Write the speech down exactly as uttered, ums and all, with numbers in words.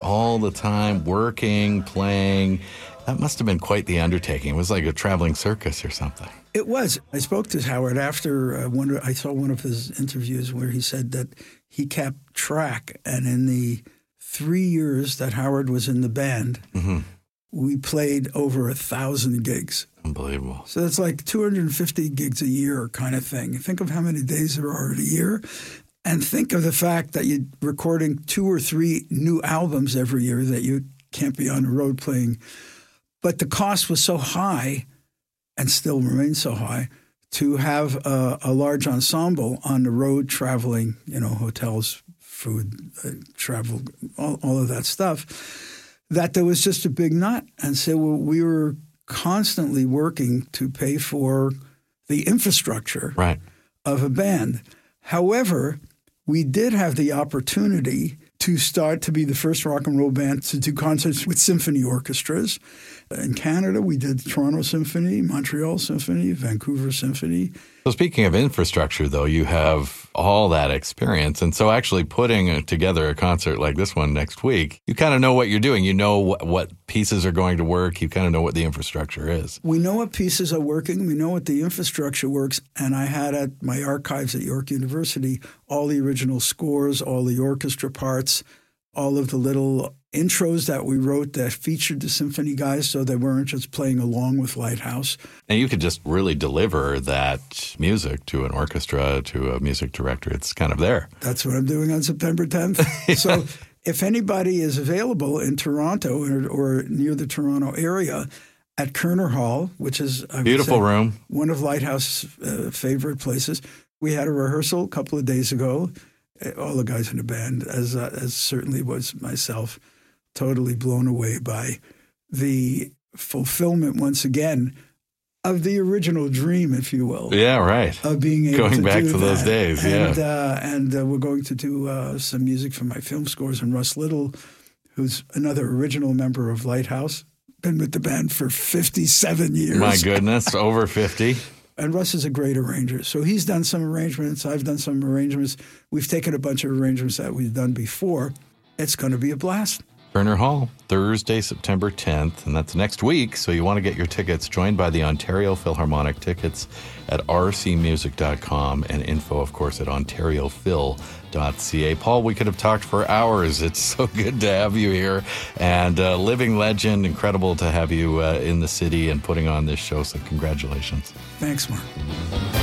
all the time, working, playing. That must have been quite the undertaking. It was like a traveling circus or something. It was. I spoke to Howard after uh, one. I saw one of his interviews where he said that he kept track, and in the three years that Howard was in the band, mm-hmm. we played over a thousand gigs. Unbelievable. So it's like two hundred fifty gigs a year kind of thing. Think of how many days there are in a year, and think of the fact that you're recording two or three new albums every year that you can't be on the road playing. But the cost was so high, and still remains so high, to have a, a large ensemble on the road traveling, you know, hotels, food, uh, travel, all, all of that stuff, that there was just a big nut. And so we were constantly working to pay for the infrastructure right. of a band. However, we did have the opportunity to start to be the first rock and roll band to do concerts with symphony orchestras. In Canada, we did Toronto Symphony, Montreal Symphony, Vancouver Symphony. So speaking of infrastructure, though, you have all that experience. And so actually putting together a concert like this one next week, you kind of know what you're doing. You know what, what pieces are going to work. You kind of know what the infrastructure is. We know what pieces are working. We know what the infrastructure works. And I had at my archives at York University all the original scores, all the orchestra parts, all of the little intros that we wrote that featured the symphony guys so they weren't just playing along with Lighthouse. And you could just really deliver that music to an orchestra, to a music director. It's kind of there. That's what I'm doing on September tenth. Yeah. So if anybody is available in Toronto or, or near the Toronto area at Kerner Hall, which is I beautiful say, room, one of Lighthouse's uh, favorite places. We had a rehearsal a couple of days ago. All the guys in the band, as uh, as certainly was myself, totally blown away by the fulfillment once again of the original dream, if you will. Yeah, right. Of being able going to back do to that. those days. And, yeah, uh, and uh, we're going to do uh, some music for my film scores, and Russ Little, who's another original member of Lighthouse, been with the band for fifty-seven years. My goodness, over fifty. And Russ is a great arranger. So he's done some arrangements. I've done some arrangements. We've taken a bunch of arrangements that we've done before. It's going to be a blast. Kerner Hall, Thursday, September tenth, and that's next week. So you want to get your tickets, joined by the Ontario Philharmonic. Tickets at r c music dot com and info, of course, at ontario phil dot c a. Paul, we could have talked for hours. It's so good to have you here. And uh, living legend, incredible to have you uh, in the city and putting on this show. So congratulations. Thanks, Mark.